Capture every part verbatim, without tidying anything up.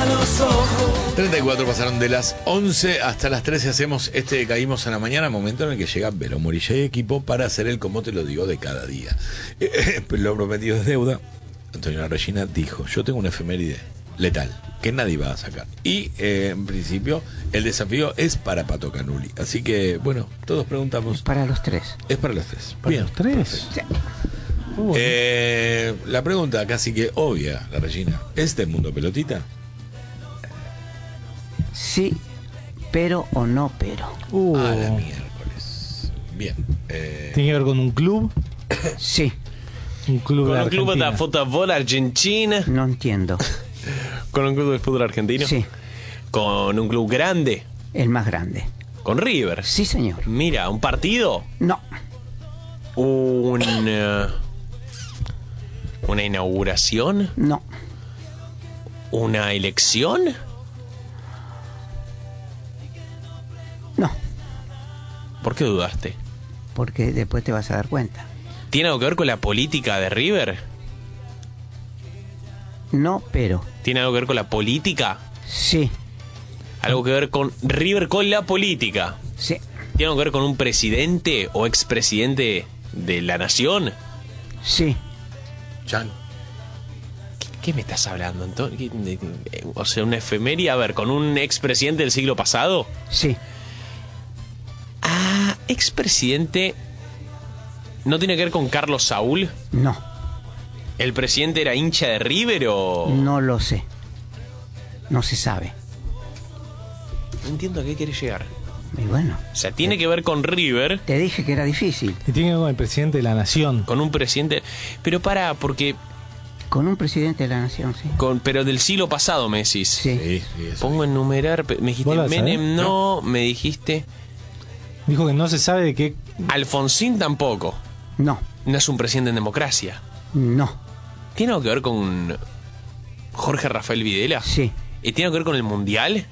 a los ojos. treinta y cuatro pasaron de las once hasta las trece. Hacemos este Caímos a la Mañana, momento en el que llega Vero Morilla y equipo para hacer el como te lo digo de cada día. Eh, eh, lo prometido es deuda. Antonio Regina dijo, yo tengo una efeméride letal que nadie va a sacar. Y eh, en principio el desafío es para Pato Canuli. Así que, bueno, todos preguntamos. Es para los tres. Es para los tres. ¿Para Bien. los tres? Sí. Uh, bueno. Eh, la pregunta casi que obvia, la Regina. ¿Es del mundo pelotita? Sí, pero o no pero. Uh, A la miércoles. Bien. Eh, ¿Tiene que ver con un club? Sí, Un club Con de un club de Argentina. fútbol argentino. no entiendo. Con un club de fútbol argentino. Sí, Con un club grande. el más grande. Con River. Sí, señor. Mira, un partido. No, Un, eh, una inauguración. no, Una elección. no, ¿Por qué dudaste? porque después te vas a dar cuenta. ¿Tiene algo que ver con la política de River? No, pero. ¿Tiene algo que ver con la política? Sí, ¿Algo que ver con River con la política? sí, ¿Tiene algo que ver con un presidente o expresidente de la nación? sí. Chan. ¿Qué, qué me estás hablando, Antonio? ¿Qué- de- de- O sea, una efeméride, a ver, con un expresidente del siglo pasado. Sí, Ah, expresidente. ¿No tiene que ver con Carlos Saúl? no, ¿El presidente era hincha de River o...? no lo sé. No se sabe. No entiendo a qué quiere llegar. Y bueno, O sea, tiene que ver con River, te dije que era difícil. Y tiene que ver con el presidente de la nación. con un presidente... Pero para, porque... Con un presidente de la nación, sí. Con, pero del siglo pasado, me decís. Sí, Sí, sí, eso. Pongo a enumerar... pe- Me dijiste ¿Vos la sabés? Menem, no. Me dijiste... Dijo que no se sabe de qué. Alfonsín tampoco. no, No es un presidente en democracia. no, ¿Tiene algo que ver con Jorge Rafael Videla? sí. ¿Y tiene algo que ver con el Mundial?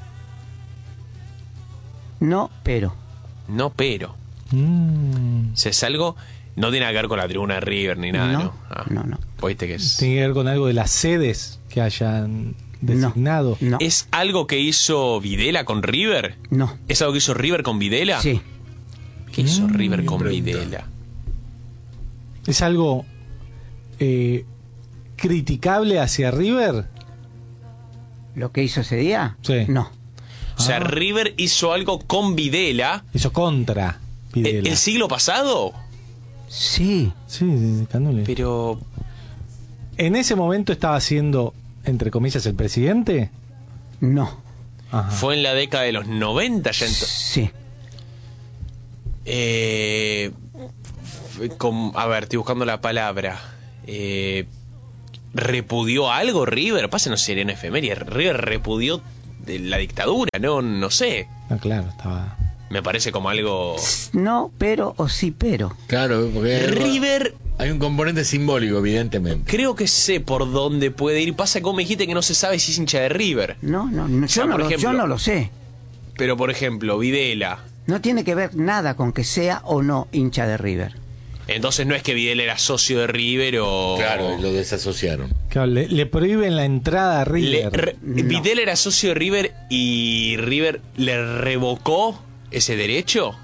No, pero. No, pero. Mm, O sea, es algo... No tiene nada que ver con la tribuna de River ni nada, ¿no? No, Ah, no, no. Viste que es... tiene que ver con algo de las sedes que hayan designado. No, ¿Es algo que hizo Videla con River? no. ¿Es algo que hizo River con Videla? Sí, ¿Qué hizo River bien con pregunta. Videla? ¿Es algo eh, criticable hacia River? lo que hizo ese día. Sí. No, O sea, Ah. River hizo algo con Videla Hizo contra el, Videla. el siglo pasado, sí, Sí, sí, sí, Canule. pero En ese momento estaba siendo, entre comillas, el presidente. no, Ajá. fue en la década de los noventa ya entonces. sí. Eh, f- com- a ver, estoy buscando la palabra. Eh, ¿Repudió algo River? Pasa, no sería una efeméride. River repudió de la dictadura, no, no sé. Ah, claro, estaba. Me parece como algo... No, pero o sí, pero. Claro, porque River, hay un componente simbólico, evidentemente. creo que sé por dónde puede ir. Pasa que vos me dijiste que no se sabe si es hincha de River. No, no, no, O sea, yo, no por lo, ejemplo- yo no lo sé. Pero, por ejemplo, Videla. No tiene que ver nada con que sea o no hincha de River. Entonces no es que Videla era socio de River o... Claro, lo desasociaron. Claro, le, le prohíben la entrada a Le- River. re- No. Videla era socio de River y River le revocó ese derecho.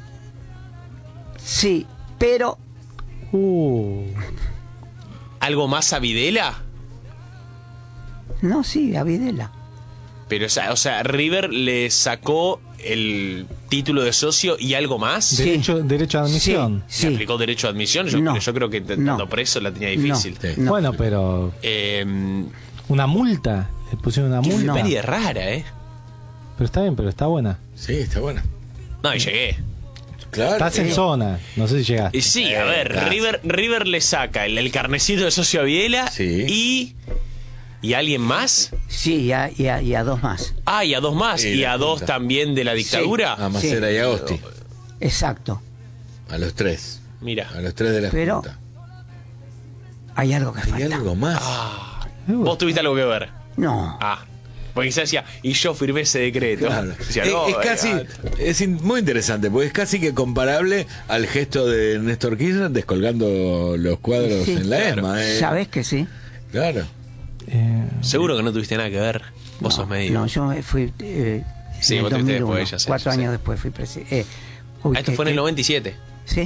Sí, pero Uh, ¿Algo más a Videla? no, sí, a Videla. Pero, o sea, o sea, River le sacó el título de socio y algo más. Sí. derecho, derecho a admisión. Sí, ¿Le aplicó derecho a admisión? Yo, No. yo creo que estando No. preso la tenía difícil. No. Sí. No. Bueno, pero Eh, una multa. Le pusieron una qué multa. efeméride rara, ¿eh? Pero está bien, pero está buena. Sí, está bueno. No, y llegué. Claro. Estás en sí. zona. No sé si llegaste. Y sí, Eh, a ver, casi. River, River le saca el, el carnecito de socio a Videla Sí. y... ¿Y alguien más? Sí, y a, y a- y a dos más. Ah, y a dos más. Sí, y la a dos punta. también de la dictadura. A Macera Sí. y Agosti. Exacto. A los tres. Mira. A los tres de la Pero- Junta. Hay algo que ¿Hay falta. algo más? Ah, Uh, ¿Vos tuviste algo que ver? No. Ah, porque quizás decía, y yo firmé ese decreto. Claro. Decía, es, no, es casi, eh, es in- muy interesante, porque es casi que comparable al gesto de Néstor Kirchner descolgando los cuadros Sí, en la claro. ESMA. eh. ¿Sabés que sí? Claro. Eh, Seguro que no tuviste nada que ver. Vos sos medio. No, yo fui. Eh, Sí, en vos el tuviste dos mil uno, después, ya sé, cuatro ya sé. años después fui presidente. Eh, uy, Ah, esto que- fue en el que- noventa y siete. Sí.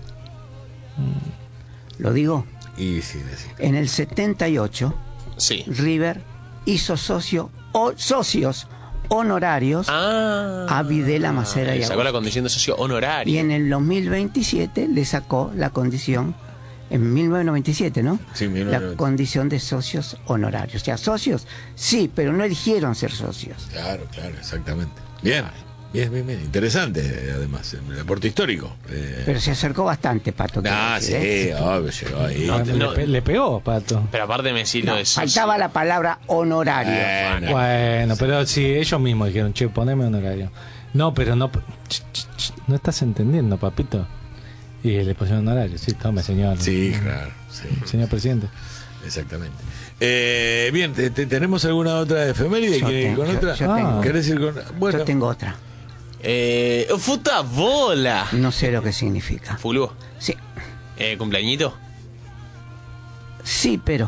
Lo digo. Y sí, sí. En el setenta y ocho, Sí. River hizo socio o socios honorarios Ah. a Videla, Macera y Sacó Agüero. la condición de socio honorario. Y en el dos mil veintisiete le sacó la condición, en mil novecientos noventa y siete, ¿no? Sí, mil novecientos noventa y siete. La condición de socios honorarios. O sea, socios, sí, pero no eligieron ser socios. Claro, claro, exactamente. Bien, bien, bien, bien. Interesante, además, el aporte histórico. Eh, Pero se acercó bastante, Pato. quiero ah, decir, sí, ¿eh? obvio, llegó ahí. No, le, no. pe- le pegó, Pato. Pero aparte me decís lo No, de socio. faltaba la palabra honorario. Bueno, Bueno, pero sí, ellos mismos dijeron, che, poneme honorario. No, pero no. ch, ch, ch, no estás entendiendo, papito. Y le pusieron honorario, sí, tome, señor. sí, claro, sí, Señor presidente. exactamente. Eh, bien, te- te- ¿tenemos alguna otra efeméride? Yo ¿Quieres ir tengo, con yo- otra? yo tengo. ¿Querés ir con bueno, Yo tengo otra. Eh, ¡Futabola! No sé lo que significa. Fulvo. Sí, Eh, ¿Cumpleañito? sí, pero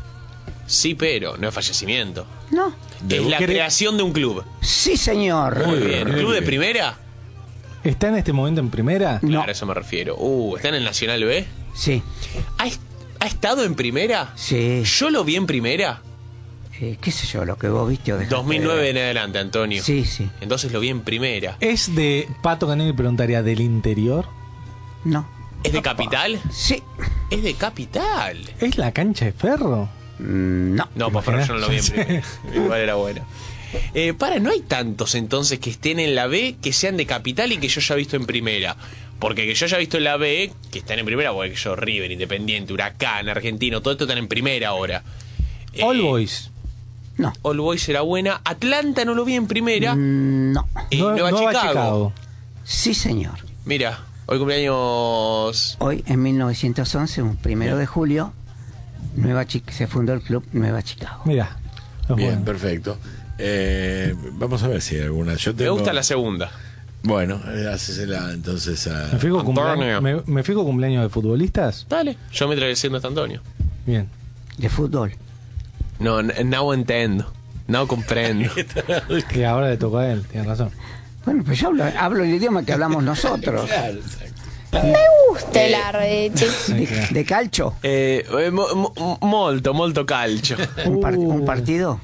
Sí, pero no es fallecimiento. no. Es la ¿Querés- creación de un club. Sí, señor. Muy bien. Muy ¿Club de bien. primera? ¿Está en este momento en primera? No. Claro, a eso me refiero. Uh, ¿está en el Nacional B? Sí, ¿Ha, est- ha estado en primera? sí. Yo lo vi en primera. Eh, ¿Qué sé yo? Lo que vos viste o dejaste dos mil nueve de en ver. adelante, Antonio. Sí, sí. Entonces lo vi en primera. ¿Es de Pato Canelli, preguntaría, del interior? No. ¿Es de Capital? Sí. Es de Capital. ¿Es la cancha de Ferro? Mm, No. No, por favor, yo no lo vi en primera. Igual era bueno. Eh, para, no hay tantos entonces que estén en la B que sean de Capital y que yo haya visto en primera. Porque que yo haya visto en la B, que están en primera, bueno, que yo, River, Independiente, Huracán, Argentino, todo esto están en primera ahora. Eh, All Boys. No. All Boys era buena. Atlanta no lo vi en primera. Mm, No. Eh, Nue- Nueva, Nueva Chicago. Sí, señor. Mira, hoy cumpleaños. Hoy, en mil novecientos once, un primero de julio, Nueva Chi- se fundó el club Nueva Chicago. Mira. es bien, bueno. perfecto. Eh, vamos a ver si hay alguna. Yo Me tengo, gusta la segunda. Bueno, eh, hacésela entonces a. ¿Me fijo, Antonio. cumpleaños, me, me fijo cumpleaños de futbolistas? Dale. Yo me trae siendo este Antonio. Bien. De fútbol. No, n- now entiendo. Now comprendo. Y ahora le tocó a él, tiene razón. Bueno, pues yo hablo, hablo el idioma que hablamos nosotros. Claro, exacto. gusta el arreche. De, de calcio. eh, eh, mo- mo- molto, molto calcio. Un, par- Uh. un partido.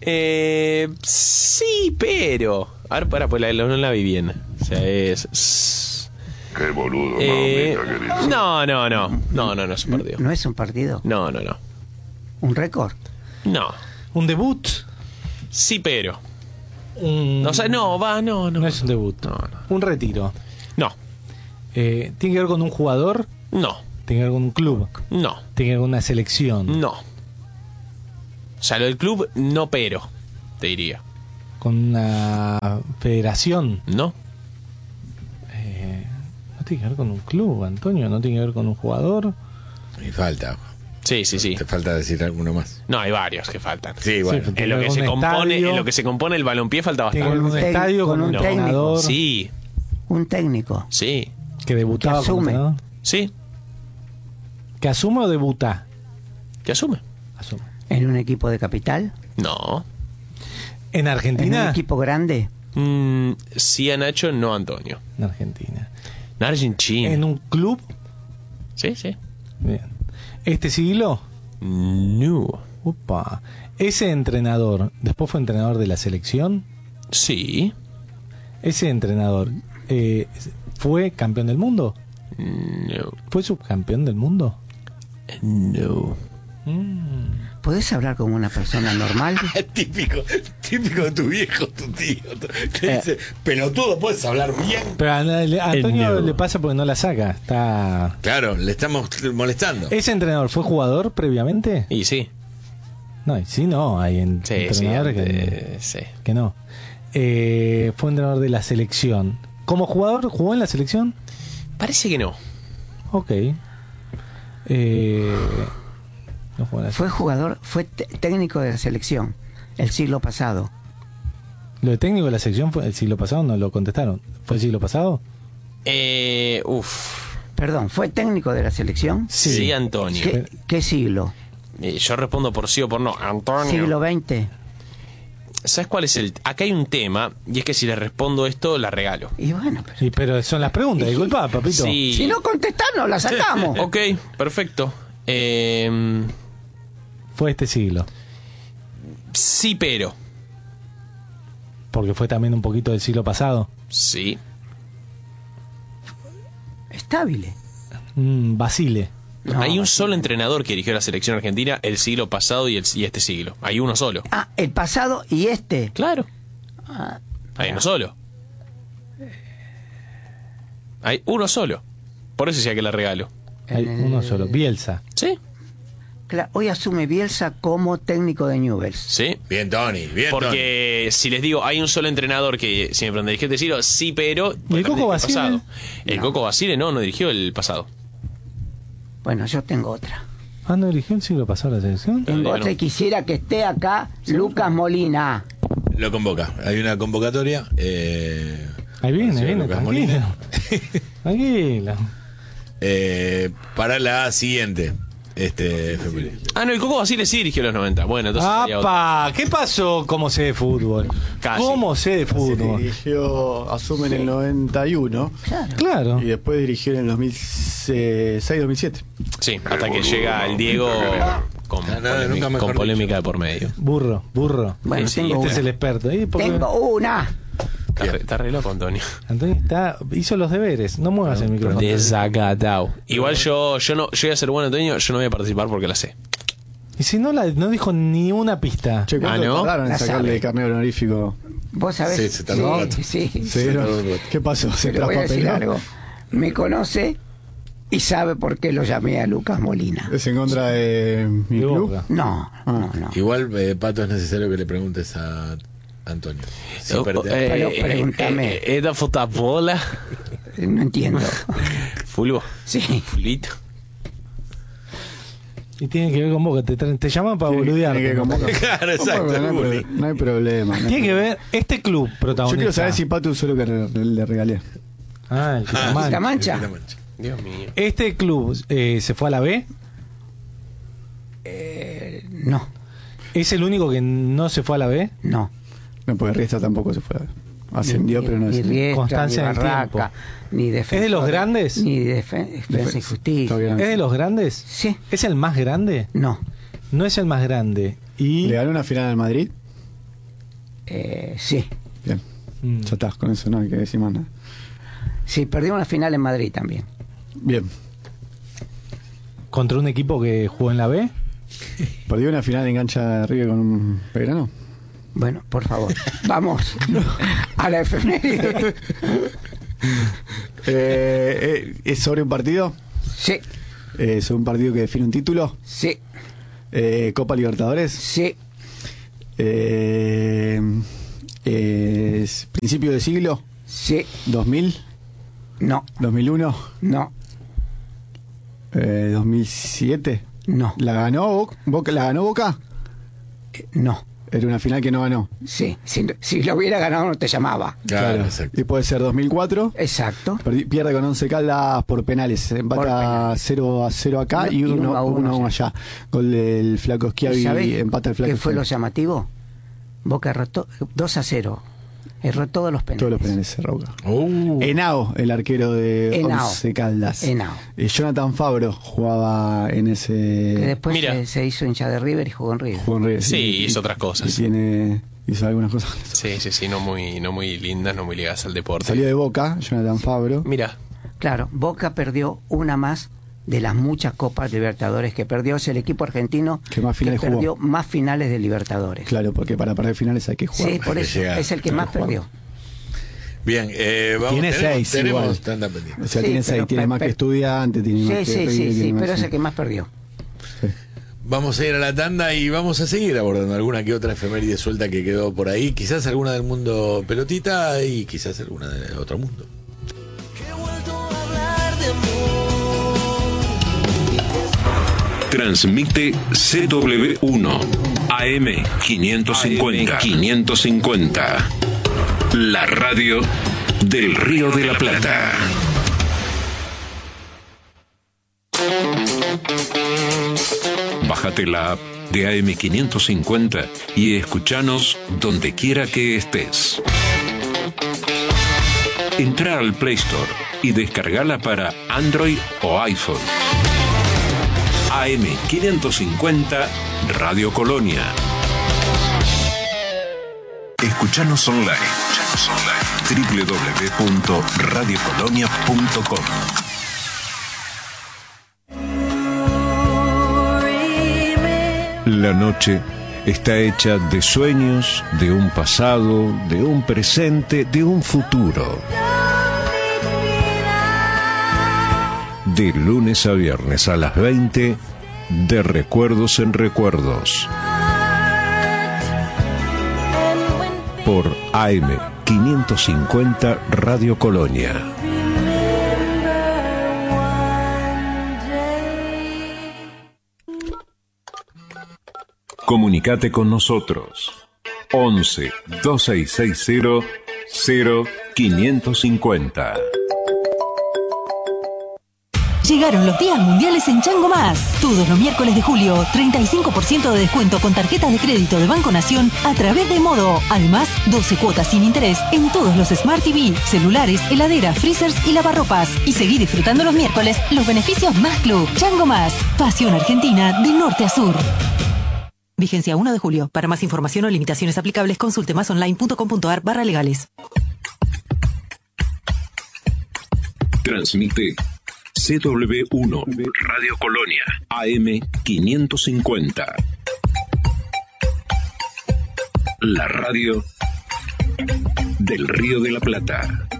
Eh, sí, pero. A ver, para, pues la, no la vi bien. O sea, es. es- Qué boludo, eh, mamita querida. no, no, no. No, no, no se perdió. No es un partido. No, no, no. Un récord. No. ¿Un debut? Sí, pero. Un- No, o sea, no, va, no, no. No es un debut. No, no. Un retiro. No, Eh, ¿Tiene que ver con un jugador? no, ¿Tiene que ver con un club? no, ¿Tiene que ver con una selección? no. O sea, lo del club, no, pero. Te diría. ¿Con una federación? ¿No? Eh, no tiene que ver con un club, Antonio. No tiene que ver con un jugador. Y falta. Sí, sí, sí. Te falta decir alguno más. No, hay varios que faltan. Sí, bueno. Sí, En lo que ¿Tiene se que ver con un compone, estadio? en lo que se compone el balompié falta ¿Tiene que ver bastante. con un Con un estadio? tec- ¿Con con un un técnico. entrenador? Sí, Un técnico. sí, ¿Que debutaba Que como asume. entrenador? sí. ¿Que asume o debuta? ¿Qué asume? Asume. En un equipo de capital. No. ¿En En un Argentina? equipo grande. Mm, sí a Nacho, no a Antonio. En Argentina. No a Argentina. ¿En un club? Sí, sí. Bien. ¿Este siglo? No. Upa. ¿Ese entrenador después fue entrenador de la selección? Sí. ¿Ese entrenador eh, fue campeón del mundo? No. ¿Fue subcampeón del mundo? No. Mm. ¿Podés hablar como una persona normal? típico, típico de tu viejo, tu tío. Te Eh. dice, pelotudo, puedes hablar bien. Pero a, a Antonio No. le pasa porque no la saca. Está. Claro, le estamos molestando. ¿Ese entrenador fue jugador previamente? Y sí. No, y sí, no. Hay en- Sí, sí. entrenadores antes- que, sí. que no. Eh, fue entrenador de la selección. ¿Como jugador jugó en la selección? Parece que no. Ok. Eh, no jugó en la Fue jugador, fue te- técnico de la selección el siglo pasado. Lo de técnico de la selección fue el siglo pasado, no lo contestaron. ¿Fue el siglo pasado? Eh, uf. Perdón, ¿fue técnico de la selección? Sí, Sí. Antonio. ¿Qué, qué siglo? Eh, yo respondo por sí o por no. Antonio. Siglo veinte. ¿Sabes cuál es el...? Acá hay un tema, y es que si le respondo esto, la regalo. Y bueno, pero... Sí, pero son las preguntas, disculpa, papito. Sí. Si no contestamos, la sacamos. Ok, perfecto. Eh, Fue este siglo. sí, pero. Porque fue también un poquito del siglo pasado. Sí. Estable. Mm, Basile. No, Hay un Basile. solo entrenador que dirigió la selección argentina el siglo pasado y, el, y este siglo. Hay uno solo. Ah, el pasado y este. Claro. Ah, Hay uno solo. Hay uno solo. Por eso decía que la regalo. Hay Eh, uno solo. Bielsa. ¿Sí? claro, hoy asume Bielsa como técnico de Newell's. Sí. Bien, Tony, bien, Tony. Porque si les digo, hay un solo entrenador que si me preguntan, ¿dirigió este siglo? Sí, pero... ¿Y el Coco Basile? pasado. El No. Coco Basile no, no dirigió el pasado. Bueno, yo tengo otra. Ah, ¿no eligió el siglo pasado la selección? Tengo Bueno. otra y quisiera que esté acá Lucas Molina. Lo convoca. Hay una convocatoria. Eh, Ahí viene, Sí, viene, Lucas tranquilo. Molina. Tranquilo. eh, para la siguiente. Este, femenino. Ah, no, el Coco Basile sí dirigió los noventa. Bueno, entonces... sería otro. ¡Apa! ¿Qué pasó? ¿Cómo sé de fútbol? Casi. ¿Cómo sé de fútbol? Dirigió, asume en el noventa y uno Claro. y después dirigió en el dos mil seis dos mil siete. Sí, hasta que llega el Diego con, No, no, polémica, nunca mejor con polémica de por medio. Burro, burro. Bueno, Sí, tengo Este es una. el experto. ¿Eh? Porque Tengo una. Está re, está re loco, Antonio. Antonio está, hizo los deberes. No muevas el micrófono. Desacatado. Igual yo, yo no, yo voy a ser bueno, Antonio, yo no voy a participar porque la sé. Y si no, la, no dijo ni una pista. Che, ¿cuánto Ah, ¿no? tardaron en La sacarle sabe. el carnet honorífico? Vos sabés. Sí, se tardó un rato. sí, sí. ¿Se dieron? ¿Qué pasó? ¿Se Pero voy a decir traspapeló? algo. Me conoce y sabe por qué lo llamé a Lucas Molina. ¿Es en contra de mi De club? Boca. No, no, no. Igual, eh, Pato, es necesario que le preguntes a Antonio. Si Oh, pertenece- eh, Pero eh, pregúntame. eh, eh, ¿Esta fotabola? No entiendo. Fulbo. Sí. Fulito. Y tiene que ver con Boca. Te, te llaman para Tiene- boludear. tiene que convocar. Claro, exacto, Bueno, no, hay bullying. pro- no hay problema. no hay Tiene que problema. ver este club Yo protagonista. quiero saber si Pato usó lo que re- le regalé. Ah, el Quitamancha. ¿La mancha? La mancha. Dios mío. Este club eh, se fue a la B. Eh, no, ¿Es el único que no se fue a la B? no. No, porque Riestra tampoco se fue. Ascendió, Ni- pero no ni descendió. Riestra, Constancia ni en el Barraca, tiempo. ni defensa. ¿Es de los grandes? Ni defen- defensa y justicia. Todavía no. ¿Es de los grandes? Sí. ¿Es el más grande? No. No es el más grande. Y. ¿Le ganó una final al Madrid? Eh, sí. Bien. Mm. Ya está, con eso no hay que decir más nada. Sí, perdió una final en Madrid también. Bien. ¿Contra un equipo que jugó en la B? ¿Perdió una final en cancha de River con un Belgrano? Bueno, por favor, vamos a la efeméride. Eh, eh, ¿Es sobre un partido? Sí, Eh, ¿Sobre un partido que define un título? sí, Eh, ¿Copa Libertadores? sí, Eh, ¿Es principio de siglo? sí, ¿dos mil? no, ¿dos mil uno? no, Eh, ¿dos mil siete? no, ¿La ganó Boca? Boca- ¿La ganó Boca? eh, no. Era una final que no ganó. Sí, si, si lo hubiera ganado no te llamaba. Claro, exacto. Y puede ser dos mil cuatro. Exacto. Perdi- Pierde con Once Caldas por penales. Por Empata penales. cero a cero acá y Y uno uno a uno allá. Gol del Flaco Schiavi, ¿Sabés empata el Flaco qué fue lo Schiavi. llamativo? Boca erró to- dos a cero. Erró todos los penales. Todos los penales se Boca. Uh, Henao, el arquero de Henao. Once Caldas. Henao. Eh, Jonathan Fabro jugaba en Que ese. después Mira. se, se hizo hincha de River y jugó en River. jugó en River, Sí, y- hizo otras cosas. y tiene, hizo algunas cosas. Sí, sí, sí, no muy, no muy lindas, no muy ligadas al deporte. Salió de Boca, Jonathan Fabro. Mira, Claro, Boca perdió una más de las muchas Copas Libertadores que perdió. Es el equipo argentino Que más finales jugó. perdió más finales de Libertadores. Claro, porque para perder finales hay que jugar. Sí, por Hay que eso. llegar. Es el que Hay que más jugar. perdió. bien, eh, vamos, Tiene tenemos, seis tenemos igual. tanda pendiente. O sea, Sí, tiene pero seis, tiene pe- más pe- que estudiante, tiene más Sí, que sí, River, sí, tiene sí, más- pero es el que más perdió. sí. Vamos a ir a la tanda y vamos a seguir abordando alguna que otra efeméride suelta que quedó por ahí. Quizás alguna del mundo pelotita y quizás alguna de otro mundo. Transmite C W uno A M quinientos cincuenta. quinientos cincuenta. La radio del Río de la Plata. Baja Bájate la app de A M quinientos cincuenta y escuchanos donde quiera que estés. Entra al Play Store y descargala para Android o iPhone. A M quinientos cincuenta Radio Colonia. Escuchanos online. Escuchanos online. doble u doble u doble u punto radio colonia punto com. La noche está hecha de sueños, de un pasado, de un presente, de un futuro. De lunes a viernes a las veinte, de recuerdos en recuerdos. Por A M quinientos cincuenta Radio Colonia. Comunicate con nosotros. once, dos seis seis cero, cero quinientos cincuenta. Llegaron los días mundiales en Chango Más. Todos los miércoles de julio, treinta y cinco por ciento de descuento con tarjetas de crédito de Banco Nación a través de Modo. Además, doce cuotas sin interés en todos los Smart T V, celulares, heladeras, freezers y lavarropas. Y seguí disfrutando los miércoles los beneficios Más Club. Chango Más. Pasión Argentina de norte a sur. Vigencia uno de julio. Para más información o limitaciones aplicables, consulte masonline punto com punto ar barra legales. Transmite C W uno Radio Colonia A M quinientos cincuenta. La radio del Río de la Plata.